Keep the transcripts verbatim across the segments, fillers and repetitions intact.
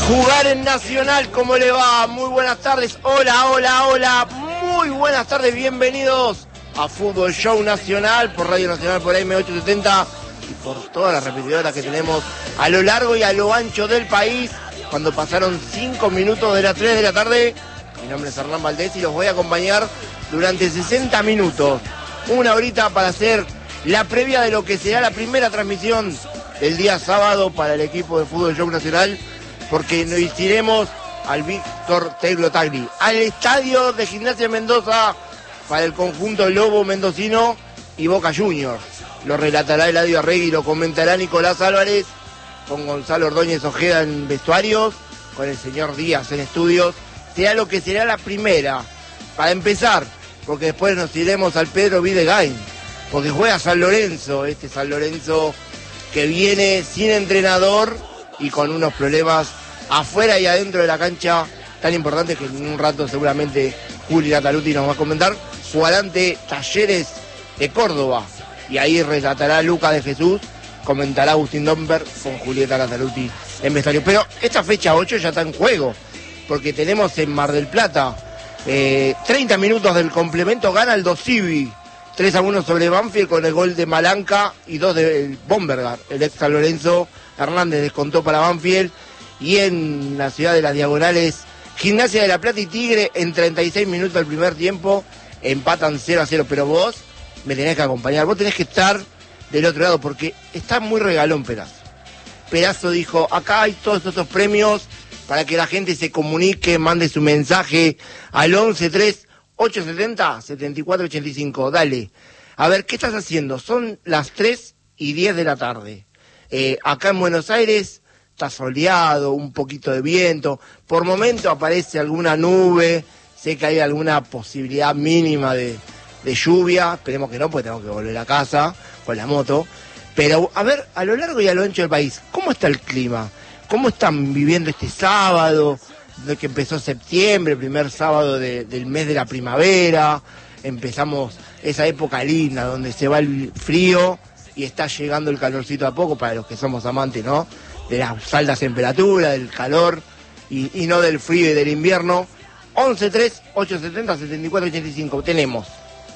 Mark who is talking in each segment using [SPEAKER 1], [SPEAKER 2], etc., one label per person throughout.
[SPEAKER 1] Jugar en Nacional, ¿cómo le va? Muy buenas tardes, hola, hola, hola, muy buenas tardes, bienvenidos a Fútbol Show Nacional por Radio Nacional, por A M ochocientos setenta y por todas las repetidoras que tenemos a lo largo y a lo ancho del país. Cuando pasaron cinco minutos de las tres de la tarde, mi nombre es Hernán Valdés y los voy a acompañar durante sesenta minutos, una horita para hacer la previa de lo que será la primera transmisión del día sábado para el equipo de Fútbol Show Nacional, porque nos iremos al Víctor Teglo Tagli, al estadio de Gimnasia Mendoza para el conjunto Lobo Mendocino y Boca Juniors. Lo relatará Eladio Arregui, lo comentará Nicolás Álvarez, con Gonzalo Ordóñez Ojeda en vestuarios, con el señor Díaz en estudios. Será lo que será la primera, para empezar, porque después nos iremos al Pedro Videgain, porque juega San Lorenzo, este San Lorenzo que viene sin entrenador y con unos problemas afuera y adentro de la cancha tan importantes que en un rato seguramente Juli Nataluti nos va a comentar. Jugará ante Talleres de Córdoba y ahí relatará Luca de Jesús, comentará Agustín Domber con Julieta Nataluti en vestuario. Pero esta fecha ocho ya está en juego, porque tenemos en Mar del Plata eh, treinta minutos del complemento, gana el Dosivi tres a uno sobre Banfield con el gol de Malanca y dos de Bombergar. El ex San Lorenzo Hernández descontó para Banfield. Y en la ciudad de las Diagonales, Gimnasia de la Plata y Tigre en treinta y seis minutos del primer tiempo empatan cero a cero. Pero vos me tenés que acompañar, vos tenés que estar del otro lado, porque está muy regalón Perazo. Perazo dijo, acá hay todos estos premios para que la gente se comunique, mande su mensaje al once tres ochocientos setenta setenta y cuatro ochenta y cinco. Dale, a ver, ¿qué estás haciendo? Son las tres y diez de la tarde. Eh, acá en Buenos Aires está soleado, un poquito de viento, por momento aparece alguna nube, sé que hay alguna posibilidad mínima de, de lluvia, esperemos que no, porque tengo que volver a casa con la moto. Pero a ver, a lo largo y a lo ancho del país, ¿cómo está el clima? ¿Cómo están viviendo este sábado, de que empezó septiembre, primer sábado de, del mes de la primavera? Empezamos esa época linda donde se va el frío y está llegando el calorcito a poco para los que somos amantes, ¿no? De las altas temperaturas, del calor y, y no del frío y del invierno. once tres ochocientos setenta setenta y cuatro ochenta y cinco. Tenemos,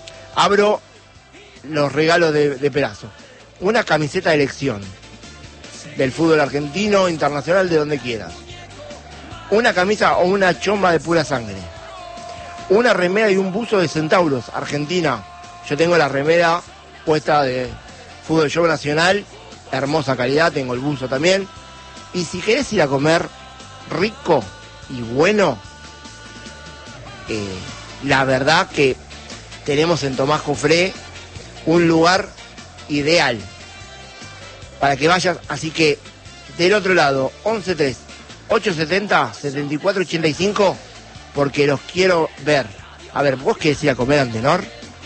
[SPEAKER 1] abro los regalos de, de Perazo, una camiseta de elección del fútbol argentino, internacional, de donde quieras, una camisa o una chomba de pura sangre, una remera y un buzo de Centauros, Argentina. Yo tengo la remera puesta de Fútbol Show Nacional, hermosa calidad, tengo el buzo también. Y si querés ir a comer rico y bueno, eh, la verdad que tenemos en Tomás Jofré un lugar ideal para que vayas. Así que del otro lado, once tres ochocientos setenta setenta y cuatro ochenta y cinco, porque los quiero ver. A ver, vos querés ir a comer Antenor,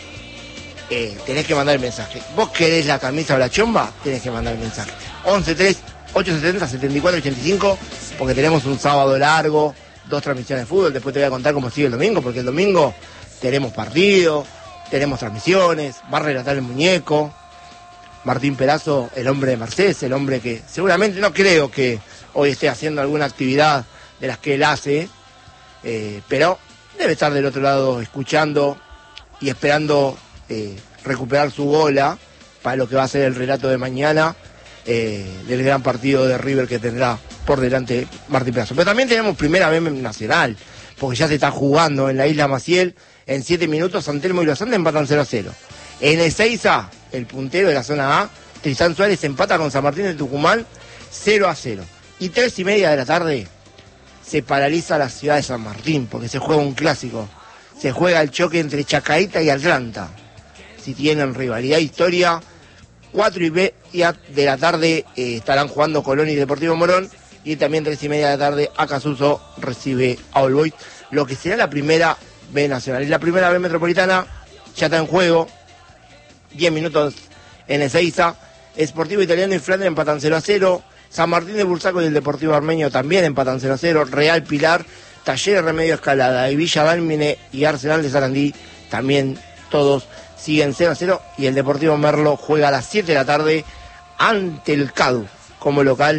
[SPEAKER 1] eh, tenés que mandar el mensaje. Vos querés la camisa o la chomba, tenés que mandar el mensaje. once tres ochocientos setenta setenta y cuatro ochenta y cinco, porque tenemos un sábado largo, dos transmisiones de fútbol. Después te voy a contar cómo sigue el domingo, porque el domingo tenemos partido, tenemos transmisiones, va a relatar el muñeco Martín Perazo, el hombre de Mercedes, el hombre que seguramente, no creo que hoy esté haciendo alguna actividad de las que él hace, eh, pero debe estar del otro lado escuchando y esperando eh, recuperar su bola para lo que va a ser el relato de mañana, eh, del gran partido de River que tendrá por delante Martín Perazo. Pero también tenemos primera B nacional, porque ya se está jugando en la Isla Maciel. En siete minutos San Telmo y Los Andes empatan cero a cero. En Ezeiza, el puntero de la zona A, Tristán Suárez empata con San Martín de Tucumán cero a cero. Y tres y media de la tarde se paraliza la ciudad de San Martín, porque se juega un clásico. Se juega el choque entre Chacarita y Atlanta. Si tienen rivalidad, historia, cuatro y media de la tarde eh, estarán jugando Colón y Deportivo Morón. Y también tres y media de la tarde Acasuso recibe a All Boys, lo que será la primera B nacional. Y la primera B metropolitana ya está en juego. diez minutos en Ezeiza. Sportivo Italiano y Flandre empatan cero a cero. San Martín de Bursaco y el Deportivo Armenio también empatan cero a cero. Real Pilar, Talleres Remedio Escalada y Villa Dálmine y Arsenal de Sarandí también todos siguen cero a cero. Y el Deportivo Merlo juega a las siete de la tarde ante el Cadu como local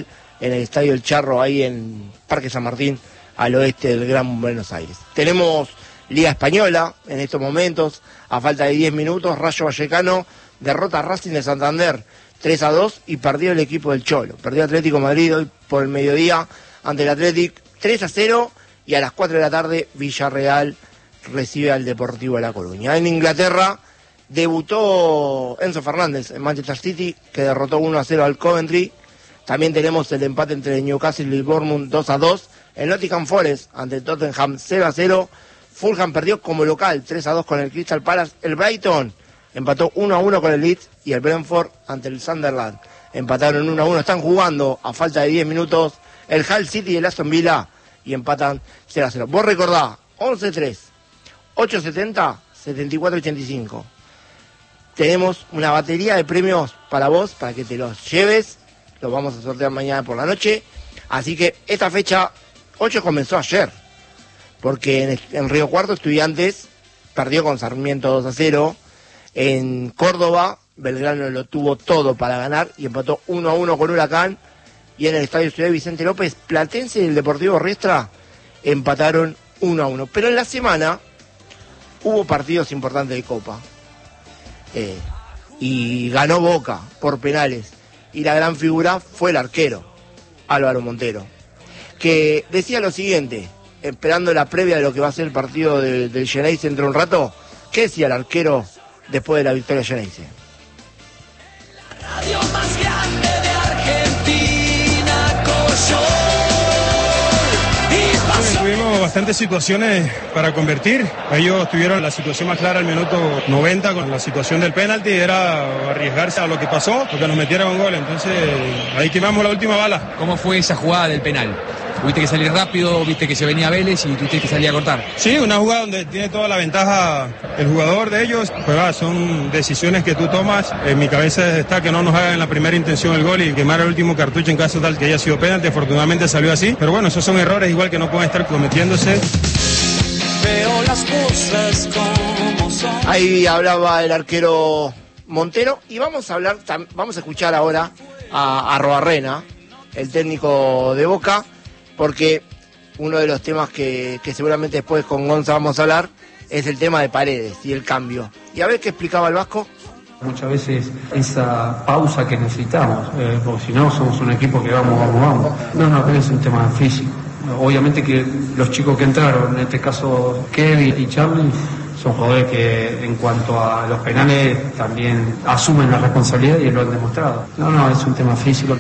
[SPEAKER 1] en el Estadio El Charro, ahí en Parque San Martín, al oeste del Gran Buenos Aires. Tenemos Liga Española en estos momentos, a falta de diez minutos, Rayo Vallecano derrota a Racing de Santander tres a dos y perdió el equipo del Cholo. Perdió Atlético de Madrid hoy por el mediodía ante el Athletic tres a cero, y a las cuatro de la tarde Villarreal recibe al Deportivo de La Coruña. En Inglaterra debutó Enzo Fernández en Manchester City, que derrotó uno a cero al Coventry. También tenemos el empate entre Newcastle y Bournemouth dos a dos. El Nottingham Forest ante el Tottenham cero a cero. Fulham perdió como local tres a dos con el Crystal Palace. El Brighton empató uno a uno con el Leeds, y el Brentford ante el Sunderland empataron uno a uno. Están jugando a falta de diez minutos el Hull City y el Aston Villa y empatan cero a cero. Vos recordá, once tres, ochocientos setenta, setenta y cuatro ochenta y cinco. Tenemos una batería de premios para vos, para que te los lleves. Los vamos a sortear mañana por la noche. Así que esta fecha ocho comenzó ayer, porque en, en Río Cuarto Estudiantes perdió con Sarmiento dos a cero. En Córdoba, Belgrano lo tuvo todo para ganar y empató uno a uno con Huracán. Y en el Estadio Ciudad Vicente López, Platense y el Deportivo Riestra empataron uno a uno. Pero en la semana hubo partidos importantes de Copa. Eh, y ganó Boca por penales. Y la gran figura fue el arquero, Álvaro Montero, que decía lo siguiente, esperando la previa de lo que va a ser el partido de, del Xeneize dentro de un rato. ¿Qué decía el arquero después de la victoria Xeneize?
[SPEAKER 2] Radio más grande de Argentina, Coyo.
[SPEAKER 3] Tuvimos bastantes situaciones para convertir. Ellos tuvieron la situación más clara al minuto noventa con la situación del penalti, era arriesgarse a lo que pasó, porque nos metieron un gol. Entonces ahí quemamos la última bala.
[SPEAKER 4] ¿Cómo fue esa jugada del penal? Tuviste que salir rápido, viste que se venía Vélez y tuviste que salir a cortar.
[SPEAKER 3] Sí, una jugada donde tiene toda la ventaja el jugador de ellos. Pues va, son decisiones que tú tomas. En mi cabeza está que no nos hagan la primera intención el gol y quemar el último cartucho en caso tal que haya sido penalti. Afortunadamente salió así. Pero bueno, esos son errores igual que no pueden estar cometiéndose.
[SPEAKER 2] Veo las cosas como son.
[SPEAKER 1] Ahí hablaba el arquero Montero, y vamos a hablar, vamos a escuchar ahora a, a Robarrena, el técnico de Boca, porque uno de los temas que, que seguramente después con Gonza vamos a hablar es el tema de Paredes y el cambio. Y a ver qué explicaba el Vasco.
[SPEAKER 5] Muchas veces esa pausa que necesitamos, eh, porque si no somos un equipo que vamos, vamos, vamos. No, no, pero es un tema físico. Obviamente que los chicos que entraron, en este caso Kevin y Charlie, son jugadores que en cuanto a los penales también asumen la responsabilidad y lo han demostrado. No, no, es un tema físico.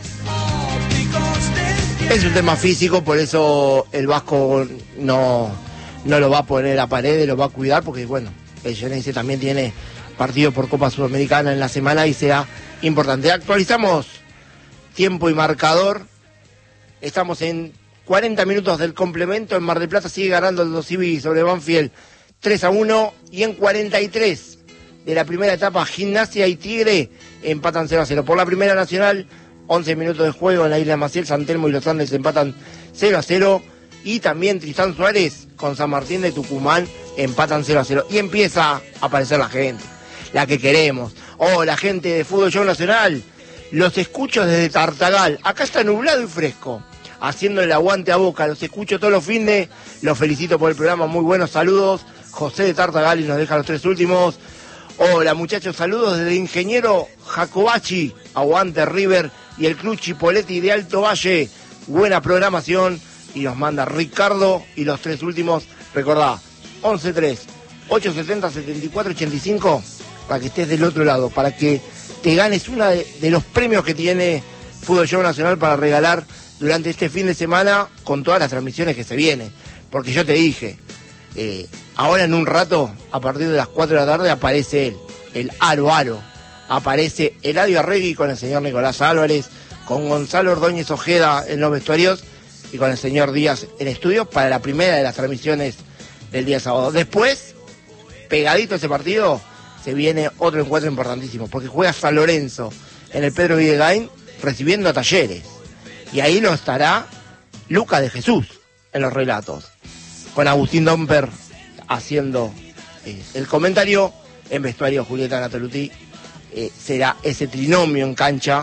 [SPEAKER 1] Es un tema físico, por eso el Vasco no, no lo va a poner a Paredes, lo va a cuidar, porque bueno, el Xeneize también tiene partido por Copa Sudamericana en la semana y será importante. Actualizamos tiempo y marcador. Estamos en cuarenta minutos del complemento. En Mar del Plata sigue ganando el Dosivi sobre Banfield tres a uno. Y en cuarenta y tres de la primera etapa, Gimnasia y Tigre empatan cero a cero. Por la Primera Nacional, once minutos de juego en la Isla Maciel, San Telmo y Los Andes empatan cero a cero. Y también Tristán Suárez con San Martín de Tucumán empatan cero a cero. Y empieza a aparecer la gente, la que queremos. Oh, la gente de Fútbol Show Nacional. Los escucho desde Tartagal. Acá está nublado y fresco, haciendo el aguante a Boca. Los escucho todos los fines. Los felicito por el programa. Muy buenos saludos. José de Tartagal y nos deja los tres últimos. Hola muchachos, saludos desde Ingeniero Jacobachi. Aguante River y el Club Chipoletti de Alto Valle. Buena programación. Y nos manda Ricardo y los tres últimos. Recordá, once tres, ochocientos setenta, setenta y cuatro ochenta y cinco, para que estés del otro lado, para que te ganes uno de, de los premios que tiene Fútbol Show Nacional para regalar durante este fin de semana con todas las transmisiones que se vienen. Porque yo te dije, eh, ahora en un rato, a partir de las cuatro de la tarde, aparece él, el Aro Aro. Aparece Eladio Arregui con el señor Nicolás Álvarez, con Gonzalo Ordóñez Ojeda en los vestuarios y con el señor Díaz en estudios para la primera de las transmisiones del día sábado. Después, pegadito a ese partido, se viene otro encuentro importantísimo, porque juega San Lorenzo en el Pedro Videgain recibiendo a Talleres. Y ahí lo estará Luca de Jesús en los relatos, con Agustín Domper haciendo eh, el comentario. En vestuario Julieta Natoluti. Eh, será ese trinomio en cancha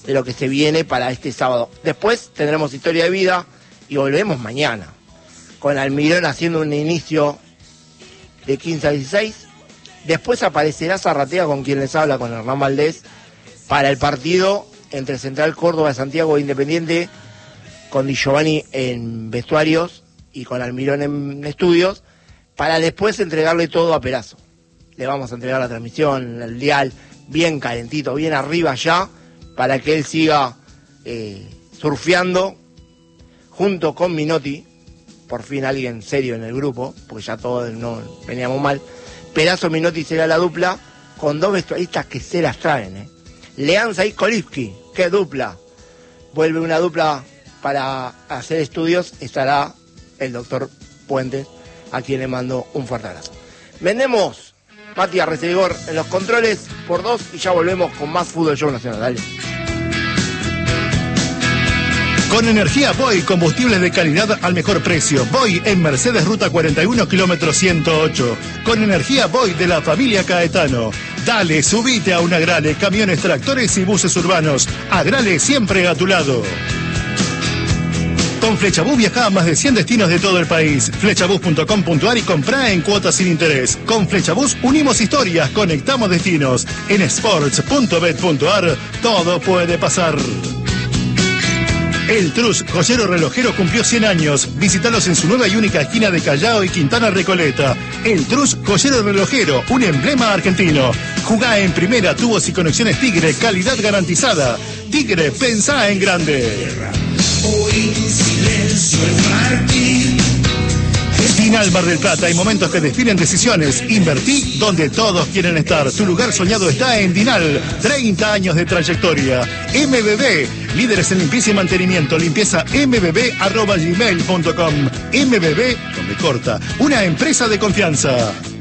[SPEAKER 1] de lo que se viene para este sábado. Después tendremos historia de vida y volvemos mañana, con Almirón haciendo un inicio de quince a dieciséis. Después aparecerá Zarratea, con quien les habla, con Hernán Valdés, para el partido entre Central Córdoba de Santiago e Independiente, con Di Giovanni en vestuarios y con Almirón en estudios, para después entregarle todo a Perazo. Le vamos a entregar la transmisión, el dial, bien calentito, bien arriba ya, para que él siga eh, surfeando junto con Minotti, por fin alguien serio en el grupo, porque ya todos no veníamos mal. Perazo, Minotti será la dupla, con dos vestuaristas que se las traen, ¿eh? Leanza y Kolivsky, qué dupla. Vuelve una dupla para hacer estudios, estará el doctor Puentes, a quien le mando un fuerte abrazo. Vendemos, Matías Recegor en los controles por dos y ya volvemos con más Fútbol Show Nacional. Dale.
[SPEAKER 6] Con energía Boy, combustibles de calidad al mejor precio. Boy en Mercedes Ruta cuarenta y uno, kilómetro ciento ocho. Con energía Boy de la familia Caetano. Dale, subite a un Agrale, camiones, tractores y buses urbanos. Agrale siempre a tu lado. Con Flechabús viaja a más de cien destinos de todo el país. Flechabús punto com punto ar y comprá en cuotas sin interés. Con Flechabús unimos historias, conectamos destinos. En sports punto bet punto ar todo puede pasar. El Trus, joyero relojero, cumplió cien años. Visítalos en su nueva y única esquina de Callao y Quintana Recoleta. El Trus, joyero relojero, un emblema argentino. Jugá en primera, tubos y conexiones Tigre, calidad garantizada. Tigre, pensá en grande.
[SPEAKER 2] Hoy tu silencio es Martín.
[SPEAKER 6] Dinal Mar del Plata, hay momentos que definen decisiones. Invertí donde todos quieren estar. Tu lugar soñado está en Dinal. treinta años de trayectoria. M B B, líderes en limpieza y mantenimiento. Limpieza m b b arroba gmail punto com. M B B, donde corta. Una empresa de confianza.